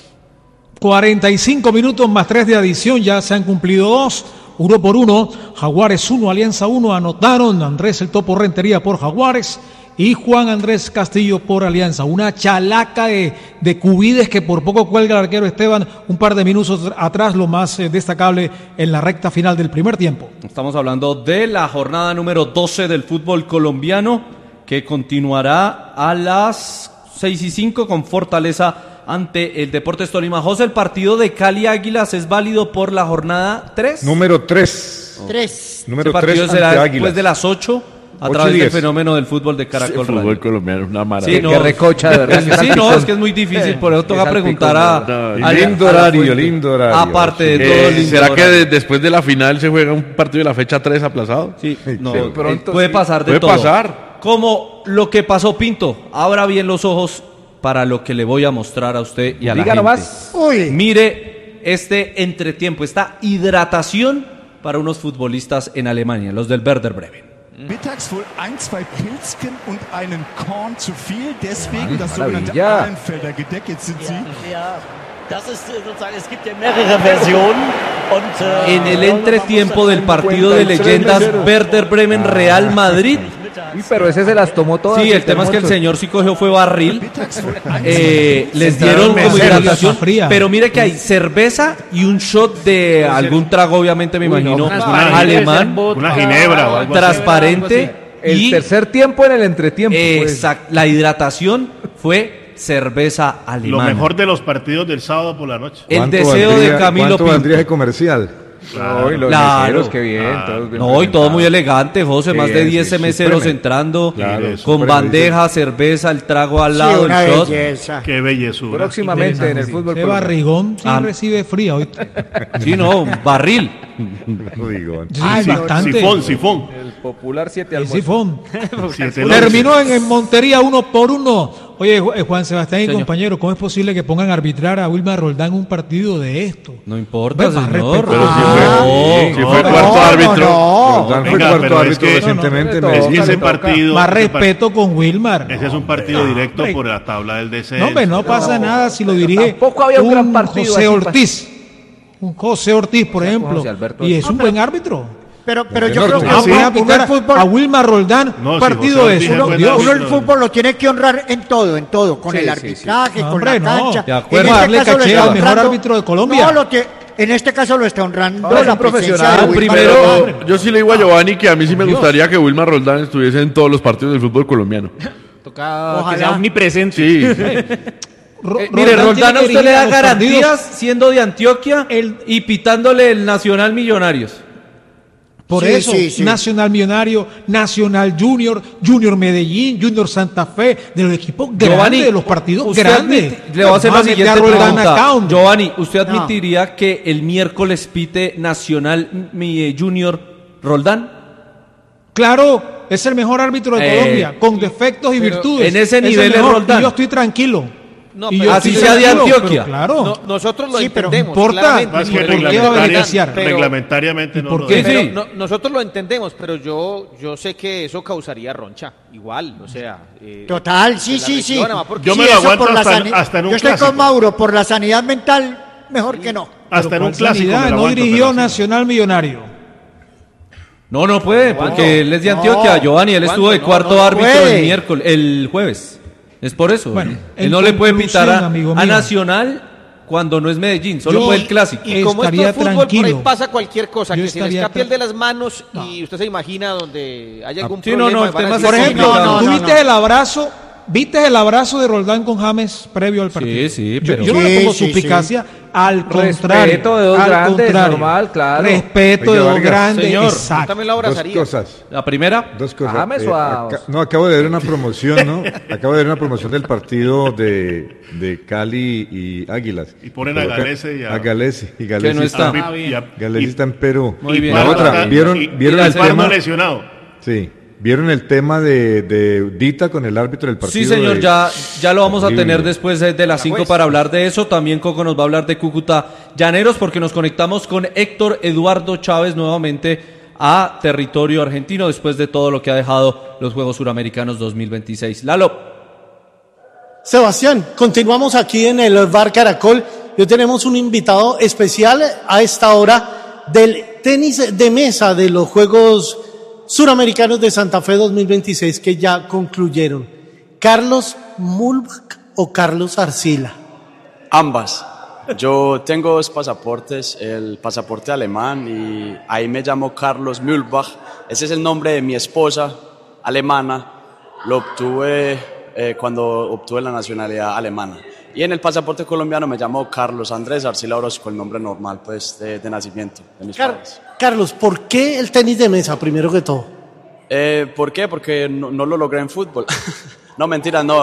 45 minutos más 3 de adición, ya se han cumplido 2. 1-1, Jaguares 1, Alianza 1, anotaron Andrés el Topo Rentería por Jaguares y Juan Andrés Castillo por Alianza. Una chalaca de cubides que por poco cuelga el arquero Esteban un par de minutos atrás, lo más destacable en la recta final del primer tiempo. Estamos hablando de la jornada número 12 del fútbol colombiano, que continuará a las 6:05 con Fortaleza ante el Deportes Tolima. José, el partido de Cali Águilas es válido por la jornada 3. Número 3. Número 3 partido será después de las 8 a través del fenómeno del fútbol de Caracol. El fútbol colombiano es una maravilla. Sí, no, que recocha, de verdad. Sí, no, es que es muy difícil, por eso toca preguntar a lindo horario. Aparte de todo, lindo ¿será horario. que después de la final se juega un partido de la fecha 3 aplazado? Sí, no, pronto puede pasar de puede todo. pasar. Como lo que pasó, Pinto. Abra bien los ojos para lo que le voy a mostrar a usted y a la gente. Nomás. Mire este entretiempo, esta hidratación para unos futbolistas en Alemania, los del Werder Bremen. Mittags wohl 1-2 Pilzken und einen Korn zu viel, deswegen das sogenannte Ahlenfelder gedeckelt sind sie. Das ist sozusagen, es gibt ja mehrere Versionen und en el entretiempo del partido de leyendas Werder Bremen Real Madrid. Pero ese se las tomó todas. Sí, el tema es que el señor sí cogió fue barril. Les dieron como hidratación, pero mire que hay cerveza y un shot de algún trago, obviamente me imagino, alemán, una ginebra o algo transparente. El tercer tiempo en el entretiempo. Exacto, la hidratación fue cerveza alemana. Lo mejor de los partidos del sábado por la noche. El deseo de Camilo Pinto. ¿Cuánto valdría el comercial? Claro, los meseros, qué bien. Todos bien no, y todo muy elegante, José. Más de 10 meseros entrando, con bandeja, cerveza, el trago al lado, el shot. Belleza. Qué bellezura. Próximamente en el fútbol. Qué barrigón, sí recibe fría hoy. Sí, no, barril. Sí, bastante. Sifón. El popular 7 al Sifón. Terminó en Montería 1-1. Oye, Juan Sebastián y compañero, ¿cómo es posible que pongan a arbitrar a Wilmar Roldán un partido de esto? No importa, señor. Si fue cuarto árbitro. Roldán fue cuarto árbitro recientemente. Ese partido... Más respeto con Wilmar. Ese es un partido directo por la tabla del descenso. No, hombre, no pasa nada si lo dirige tampoco había un gran partido José Ortiz. Un José Ortiz, por ejemplo. Y es un buen árbitro. Pero yo creo que a Wilmar Roldán, partido de eso. Uno el fútbol lo tiene que honrar en todo, con el arbitraje, con la cancha. De acuerdo, darle caché al mejor árbitro de Colombia. En este caso lo está honrando la profesional. Primero, yo sí le digo a Giovanni que a mí sí me gustaría que Wilmar Roldán estuviese en todos los partidos del fútbol colombiano. Toca que sea omnipresente. Sí. Mire, Roldán a usted le da garantías siendo de Antioquia y pitándole el Nacional Millonarios. Por eso, Nacional Millonario, Nacional Junior, Junior Medellín, Junior Santa Fe, de los equipos grandes, de los partidos grandes. Le voy a hacer la siguiente pregunta. Giovanni, ¿usted admitiría que el miércoles pite Nacional Junior Roldán? Claro, es el mejor árbitro de Colombia, con defectos y virtudes. En ese nivel es Roldán. Y yo estoy tranquilo. No, así sea de Antioquia. Claro. Nosotros lo entendemos. Pero importa. Más que reglamentariamente no lo es. Nosotros lo entendemos, pero yo sé que eso causaría roncha. Igual, o sea. Total, sí. Yo me lo aguanto hasta en un clásico. Yo estoy con Mauro, por la sanidad mental, mejor que no. Hasta en un clásico. No dirigió Nacional Millonario. No puede, porque él es de Antioquia, Giovanni. Él estuvo de cuarto árbitro el jueves. Es por eso. Bueno, él no le puede pitar a Nacional cuando no es Medellín, solo puede el clásico. Y como esto es fútbol, por ahí pasa cualquier cosa, que se le escape el de las manos y usted se imagina donde hay algún problema. El tema por ejemplo, ¿tú viste el abrazo de Roldán con James previo al partido? Sí, pero yo no le pongo suplicacia, al contrario. Respeto de dos grandes, normal, claro. Respeto de dos grandes, señor, exacto. También lo abrazaría. Dos cosas. ¿La primera? Dos cosas. James o a... acabo de ver una promoción, ¿no? Acabo de ver una promoción del partido de Cali y Águilas. Y ponen a Galese y a Galese. Y Galese que no está. Galese está en Perú. Muy bien. La otra, ¿vieron el tema? Lesionado. Sí. ¿Vieron el tema de Dita con el árbitro del partido? Sí, señor, ya lo vamos a tener después de las 5 para hablar de eso. También Coco nos va a hablar de Cúcuta Llaneros, porque nos conectamos con Héctor Eduardo Chávez nuevamente a territorio argentino después de todo lo que ha dejado los Juegos Suramericanos 2026. Lalo. Sebastián, continuamos aquí en el Bar Caracol. Hoy tenemos un invitado especial a esta hora del tenis de mesa de los Juegos Suramericanos de Santa Fe 2026 que ya concluyeron. ¿Carlos Mühlbach o Carlos Arcila? Ambas. Yo tengo dos pasaportes, el pasaporte alemán y ahí me llamo Carlos Mühlbach. Ese es el nombre de mi esposa alemana. Lo obtuve cuando obtuve la nacionalidad alemana. Y en el pasaporte colombiano me llamo Carlos Andrés Arcila Orozco, el nombre normal pues de nacimiento de mis padres. Carlos, ¿por qué el tenis de mesa primero que todo? ¿Por qué? Porque no lo logré en fútbol. No, mentira, no.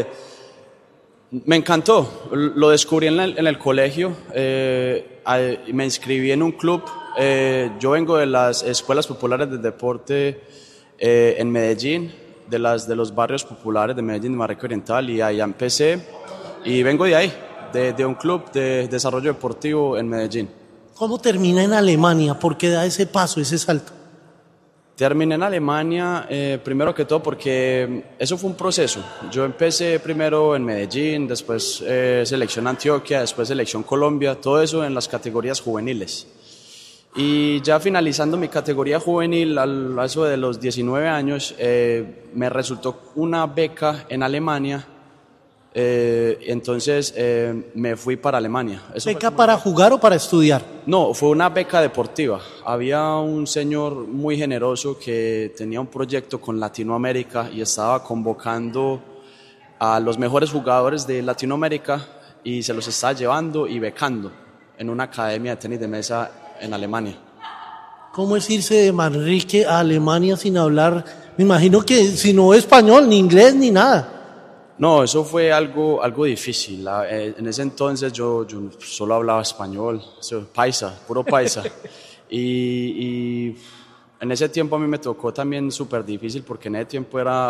Me encantó. Lo descubrí en el colegio. Me inscribí en un club. Yo vengo de las escuelas populares de deporte en Medellín, de los barrios populares de Medellín, de Marreco Oriental, y allá empecé. Y vengo de ahí, de un club de desarrollo deportivo en Medellín. ¿Cómo termina en Alemania? ¿Por qué da ese paso, ese salto? Terminé en Alemania, primero que todo porque eso fue un proceso. Yo empecé primero en Medellín, después selección Antioquia, después selección Colombia, todo eso en las categorías juveniles. Y ya finalizando mi categoría juvenil, a eso de los 19 años, me resultó una beca en Alemania. Entonces me fui para Alemania. ¿Beca para jugar o para estudiar? No, fue una beca deportiva. Había un señor muy generoso que tenía un proyecto con Latinoamérica y estaba convocando a los mejores jugadores de Latinoamérica y se los estaba llevando y becando en una academia de tenis de mesa en Alemania. ¿Cómo es irse de Manrique a Alemania sin hablar? Me imagino que si no español, ni inglés, ni nada. No, eso fue algo difícil. En ese entonces yo solo hablaba español, paisa, puro paisa. y en ese tiempo a mí me tocó también súper difícil porque en ese tiempo era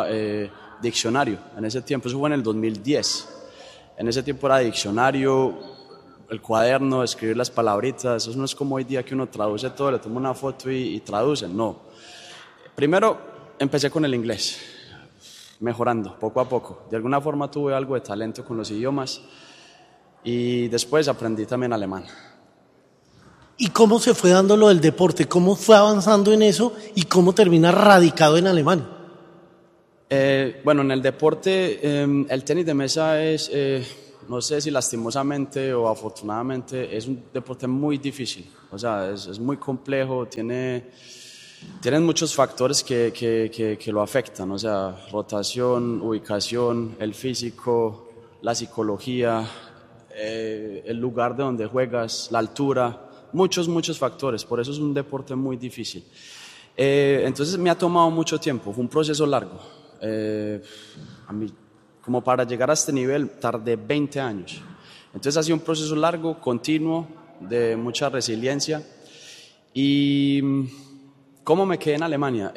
diccionario. En ese tiempo, eso fue en el 2010. En ese tiempo era diccionario, el cuaderno, escribir las palabritas. Eso no es como hoy día que uno traduce todo, le toma una foto y traduce. No. Primero empecé con el inglés, mejorando poco a poco. De alguna forma tuve algo de talento con los idiomas y después aprendí también alemán. ¿Y cómo se fue dando lo del deporte? ¿Cómo fue avanzando en eso y cómo termina radicado en Alemania? Bueno, en el deporte, el tenis de mesa es, no sé si lastimosamente o afortunadamente, es un deporte muy difícil. O sea, es muy complejo, tienen muchos factores que lo afectan. O sea, rotación, ubicación, el físico, la psicología, el lugar de donde juegas, la altura. Muchos factores, por eso es un deporte muy difícil. Entonces me ha tomado mucho tiempo, fue un proceso largo. A mí, como para llegar a este nivel, tardé 20 años. Entonces ha sido un proceso largo, continuo, de mucha resiliencia. ¿Y cómo me quedé en Alemania?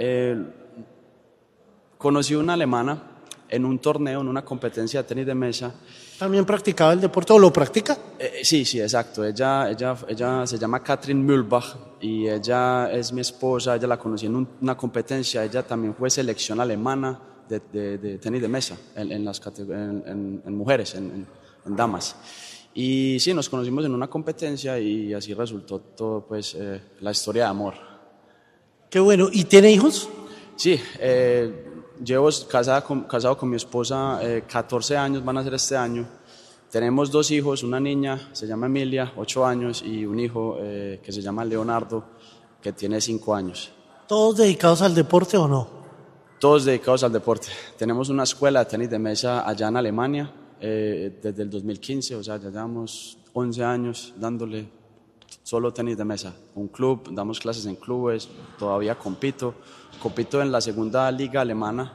Conocí una alemana en un torneo, en una competencia de tenis de mesa. ¿También practicaba el deporte o lo practica? Sí, exacto. Ella se llama Katrin Mühlbach y ella es mi esposa. Ella la conocí en una competencia. Ella también fue selección alemana de tenis de mesa en mujeres, en damas. Y sí, nos conocimos en una competencia y así resultó todo, pues, la historia de amor. Qué bueno. ¿Y tiene hijos? Sí, llevo casado con mi esposa 14 años, van a ser este año. Tenemos 2 hijos, una niña, se llama Emilia, 8 años, y un hijo que se llama Leonardo, que tiene 5 años. ¿Todos dedicados al deporte o no? Todos dedicados al deporte. Tenemos una escuela de tenis de mesa allá en Alemania desde el 2015, o sea, ya llevamos 11 años dándole solo tenis de mesa. Un club, damos clases en clubes, todavía compito en la segunda liga alemana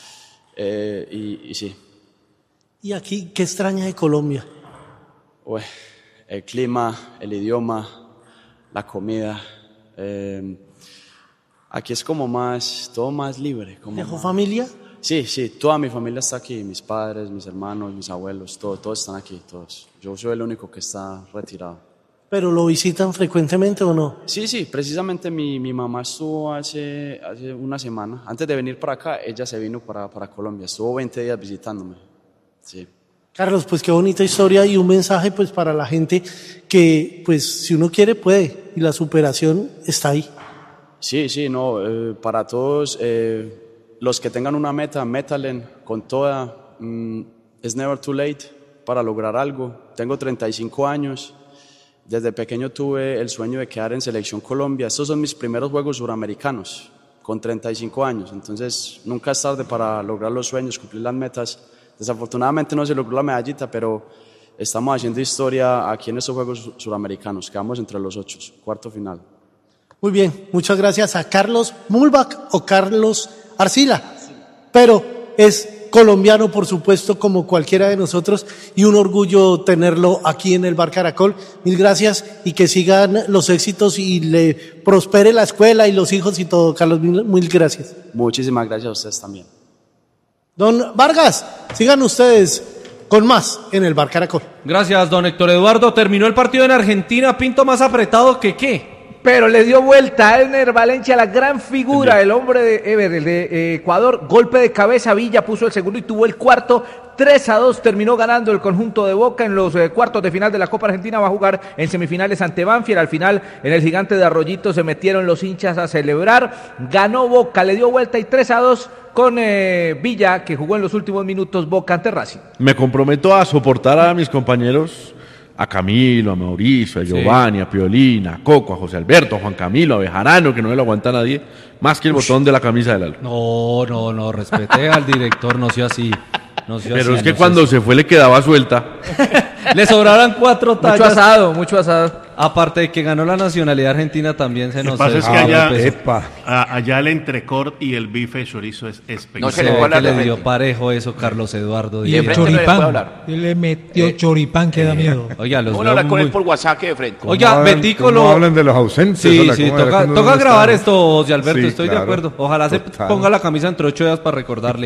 y sí. ¿Y aquí qué extraña de Colombia? El clima, el idioma, la comida. Aquí es como todo más libre. ¿Dejó familia? Sí, toda mi familia está aquí, mis padres, mis hermanos, mis abuelos, todos están aquí, todos. Yo soy el único que está retirado. ¿Pero lo visitan frecuentemente o no? Sí, precisamente mi mamá estuvo hace una semana. Antes de venir para acá, ella se vino para Colombia, estuvo 20 días visitándome. Sí. Carlos, pues qué bonita historia y un mensaje pues para la gente que pues si uno quiere puede y la superación está ahí. Sí, no, para todos los que tengan una meta, métalen con toda. It's never too late para lograr algo. Tengo 35 años. Desde pequeño tuve el sueño de quedar en Selección Colombia. Estos son mis primeros Juegos Suramericanos, con 35 años. Entonces, nunca es tarde para lograr los sueños, cumplir las metas. Desafortunadamente no se logró la medallita, pero estamos haciendo historia aquí en estos Juegos Suramericanos. Quedamos entre los 8, cuarto final. Muy bien, muchas gracias a Carlos Mühlbach o Carlos Arcila. Pero es colombiano, por supuesto, como cualquiera de nosotros, y un orgullo tenerlo aquí en el Bar Caracol. Mil gracias y que sigan los éxitos y le prospere la escuela y los hijos y todo. Carlos, mil gracias. Muchísimas gracias a ustedes también. Don Vargas, sigan ustedes con más en el Bar Caracol. Gracias, don Héctor Eduardo. Terminó el partido en Argentina, Pinto, más apretado que qué. Pero le dio vuelta a Ener Valencia, la gran figura, el hombre de Ever, el de Ecuador. Golpe de cabeza, Villa puso el segundo y tuvo el cuarto. 3-2 terminó ganando el conjunto de Boca en los cuartos de final de la Copa Argentina. Va a jugar en semifinales ante Banfield. Al final, en el Gigante de Arroyito se metieron los hinchas a celebrar. Ganó Boca, le dio vuelta y 3-2 con Villa, que jugó en los últimos minutos Boca ante Racing. Me comprometo a soportar a mis compañeros, a Camilo, a Mauricio, a Giovanni, a Piolín, a Coco, a José Alberto, a Juan Camilo, a Bejarano, que no me lo aguanta nadie, más que el botón de la camisa del Lalo. No, respete al director, no sea así. Pero es que cuando se fue le quedaba suelta. Le sobraron 4 tallas. Mucho asado. Aparte de que ganó la nacionalidad argentina, también se nos... Lo que pasa es que allá el entrecort y el bife de chorizo es especial. No se le puede hablar, le dio parejo eso Carlos Eduardo. Y el choripán. Le metió choripán que da miedo. Oiga, los hablar con él por WhatsApp que de frente. Oiga, Betico lo... hablan de los ausentes. Sí, toca grabar esto, José Alberto, estoy de acuerdo. Ojalá se ponga la camisa entre 8 días para recordarle.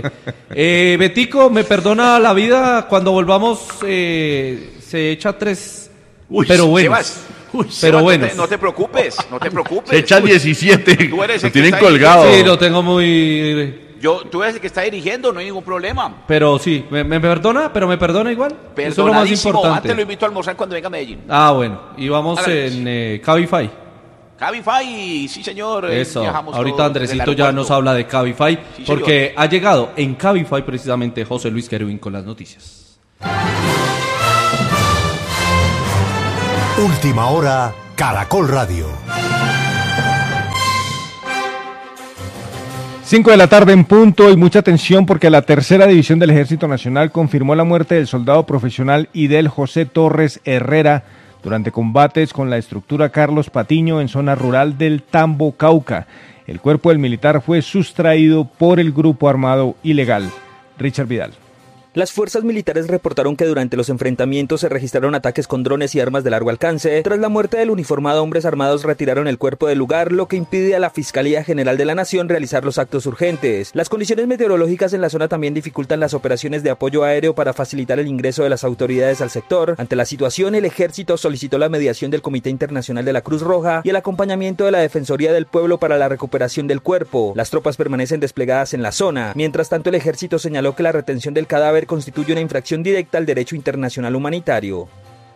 Betico, me perdona la vida, cuando volvamos se echa 3 pero bueno. Pero bueno. No te preocupes. Se echa 17. Tú eres lo el tienen que colgado. Sí, lo tengo muy... Tú eres el que está dirigiendo, no hay ningún problema. Pero sí, ¿me perdona? ¿Pero me perdona igual? Eso es lo más importante. Antes lo invito a almorzar cuando venga a Medellín. Ah, bueno. Y vamos en Cabify. Cabify, sí señor. Eso. Ahorita Andresito ya nos habla de Cabify, sí, porque ha llegado en Cabify precisamente José Luis Querubín con las noticias. Última hora, Caracol Radio. 5 de la tarde en punto y mucha atención porque la tercera división del Ejército Nacional confirmó la muerte del soldado profesional Idel José Torres Herrera durante combates con la estructura Carlos Patiño en zona rural del Tambo, Cauca. El cuerpo del militar fue sustraído por el grupo armado ilegal. Richard Vidal. Las fuerzas militares reportaron que durante los enfrentamientos se registraron ataques con drones y armas de largo alcance. Tras la muerte del uniformado, hombres armados retiraron el cuerpo del lugar, lo que impide a la Fiscalía General de la Nación realizar los actos urgentes. Las condiciones meteorológicas en la zona también dificultan las operaciones de apoyo aéreo para facilitar el ingreso de las autoridades al sector. Ante la situación, el Ejército solicitó la mediación del Comité Internacional de la Cruz Roja y el acompañamiento de la Defensoría del Pueblo para la recuperación del cuerpo. Las tropas permanecen desplegadas en la zona. Mientras tanto, el Ejército señaló que la retención del cadáver constituye una infracción directa al derecho internacional humanitario.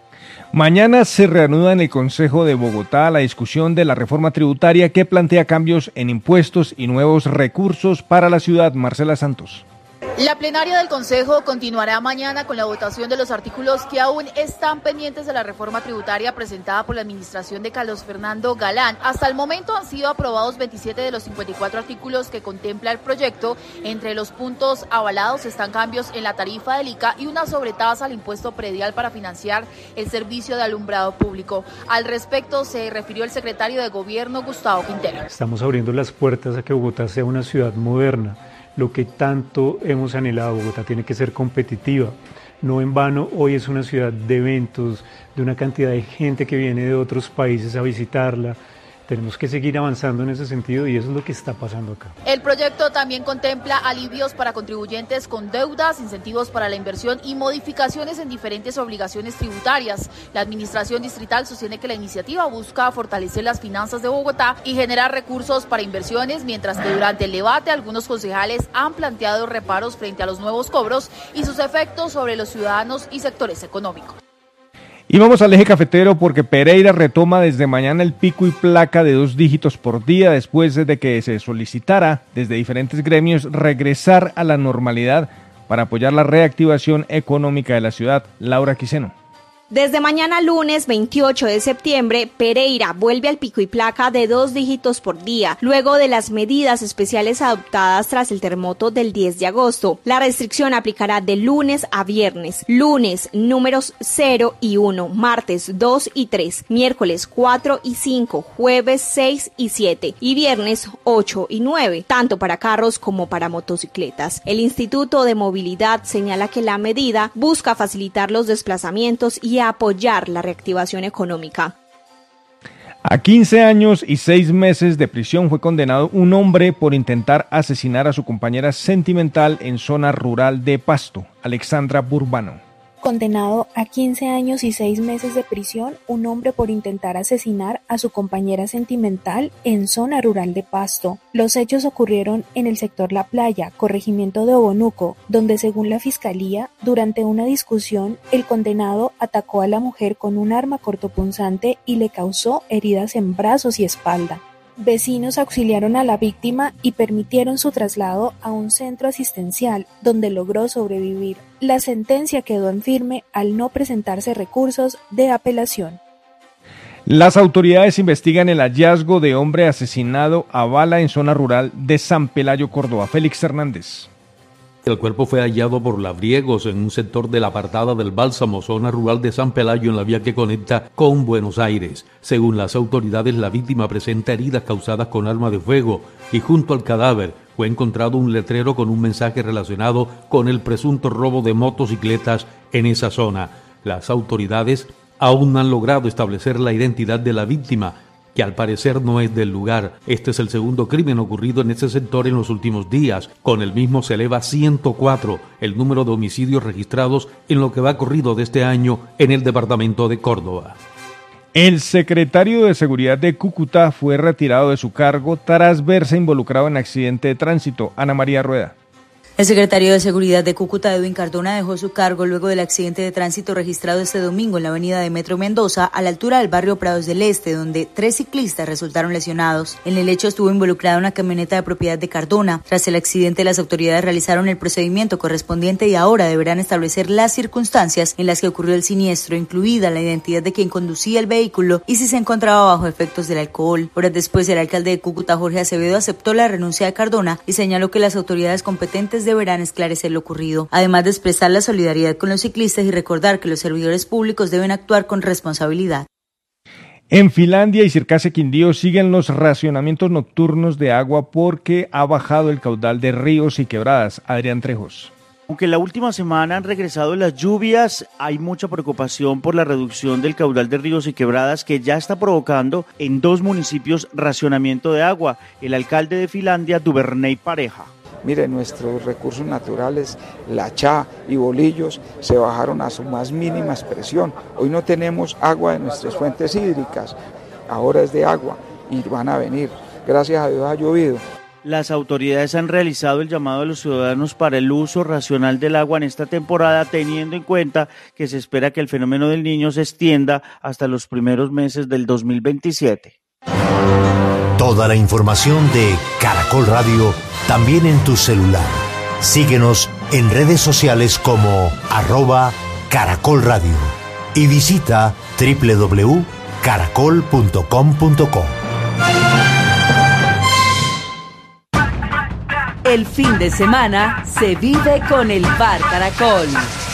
Mañana se reanuda en el Consejo de Bogotá la discusión de la reforma tributaria que plantea cambios en impuestos y nuevos recursos para la ciudad. Marcela Santos. La plenaria del Consejo continuará mañana con la votación de los artículos que aún están pendientes de la reforma tributaria presentada por la administración de Carlos Fernando Galán. Hasta el momento han sido aprobados 27 de los 54 artículos que contempla el proyecto. Entre los puntos avalados están cambios en la tarifa del ICA y una sobretasa al impuesto predial para financiar el servicio de alumbrado público. Al respecto se refirió el secretario de Gobierno, Gustavo Quintero. Estamos abriendo las puertas a que Bogotá sea una ciudad moderna. Lo que tanto hemos anhelado, Bogotá tiene que ser competitiva. No en vano, hoy es una ciudad de eventos, de una cantidad de gente que viene de otros países a visitarla. Tenemos que seguir avanzando en ese sentido y eso es lo que está pasando acá. El proyecto también contempla alivios para contribuyentes con deudas, incentivos para la inversión y modificaciones en diferentes obligaciones tributarias. La administración distrital sostiene que la iniciativa busca fortalecer las finanzas de Bogotá y generar recursos para inversiones, mientras que durante el debate algunos concejales han planteado reparos frente a los nuevos cobros y sus efectos sobre los ciudadanos y sectores económicos. Y vamos al eje cafetero porque Pereira retoma desde mañana el pico y placa de 2 dígitos por día después de que se solicitara desde diferentes gremios regresar a la normalidad para apoyar la reactivación económica de la ciudad. Laura Quiseno. Desde mañana lunes 28 de septiembre, Pereira vuelve al pico y placa de 2 dígitos por día, luego de las medidas especiales adoptadas tras el terremoto del 10 de agosto. La restricción aplicará de lunes a viernes, lunes números 0 y 1, martes 2 y 3, miércoles 4 y 5, jueves 6 y 7 y viernes 8 y 9, tanto para carros como para motocicletas. El Instituto de Movilidad señala que la medida busca facilitar los desplazamientos y apoyar la reactivación económica. A 15 años y 6 meses de prisión fue condenado un hombre por intentar asesinar a su compañera sentimental en zona rural de Pasto. Alexandra Burbano. Condenado a 15 años y 6 meses de prisión, un hombre por intentar asesinar a su compañera sentimental en zona rural de Pasto. Los hechos ocurrieron en el sector La Playa, corregimiento de Obonuco, donde según la fiscalía, durante una discusión, el condenado atacó a la mujer con un arma cortopunzante y le causó heridas en brazos y espalda. Vecinos auxiliaron a la víctima y permitieron su traslado a un centro asistencial, donde logró sobrevivir. La sentencia quedó en firme al no presentarse recursos de apelación. Las autoridades investigan el hallazgo de hombre asesinado a bala en zona rural de San Pelayo, Córdoba. Félix Hernández. El cuerpo fue hallado por labriegos en un sector de la apartada del Bálsamo, zona rural de San Pelayo, en la vía que conecta con Buenos Aires. Según las autoridades, la víctima presenta heridas causadas con arma de fuego y junto al cadáver fue encontrado un letrero con un mensaje relacionado con el presunto robo de motocicletas en esa zona. Las autoridades aún no han logrado establecer la identidad de la víctima, que al parecer no es del lugar. Este es el segundo crimen ocurrido en ese sector en los últimos días. Con el mismo se eleva a 104 el número de homicidios registrados en lo que va corrido de este año en el departamento de Córdoba. El secretario de Seguridad de Cúcuta fue retirado de su cargo tras verse involucrado en accidente de tránsito. Ana María Rueda. El secretario de Seguridad de Cúcuta, Edwin Cardona, dejó su cargo luego del accidente de tránsito registrado este domingo en la avenida de Metro Mendoza, a la altura del barrio Prados del Este, donde 3 ciclistas resultaron lesionados. En el hecho estuvo involucrada una camioneta de propiedad de Cardona. Tras el accidente, las autoridades realizaron el procedimiento correspondiente y ahora deberán establecer las circunstancias en las que ocurrió el siniestro, incluida la identidad de quien conducía el vehículo y si se encontraba bajo efectos del alcohol. Horas después, el alcalde de Cúcuta, Jorge Acevedo, aceptó la renuncia de Cardona y señaló que las autoridades competentes deberán esclarecer lo ocurrido, además de expresar la solidaridad con los ciclistas y recordar que los servidores públicos deben actuar con responsabilidad. En Finlandia y Circase Quindío siguen los racionamientos nocturnos de agua porque ha bajado el caudal de ríos y quebradas. Adrián Trejos. Aunque la última semana han regresado las lluvias, hay mucha preocupación por la reducción del caudal de ríos y quebradas que ya está provocando en 2 municipios racionamiento de agua. El alcalde de Finlandia, Duvernay Pareja. Mire, nuestros recursos naturales, la chá y bolillos, se bajaron a su más mínima expresión. Hoy no tenemos agua de nuestras fuentes hídricas, ahora es de agua y van a venir. Gracias a Dios ha llovido. Las autoridades han realizado el llamado a los ciudadanos para el uso racional del agua en esta temporada, teniendo en cuenta que se espera que el fenómeno del Niño se extienda hasta los primeros meses del 2027. Toda la información de Caracol Radio también en tu celular. Síguenos en redes sociales como @Caracol Radio y visita www.caracol.com.co. El fin de semana se vive con el Bar Caracol.